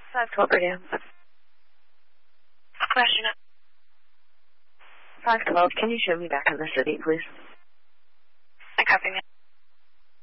512 radio. Question. 512, can you show me back in the city, please? I copy, ma'am.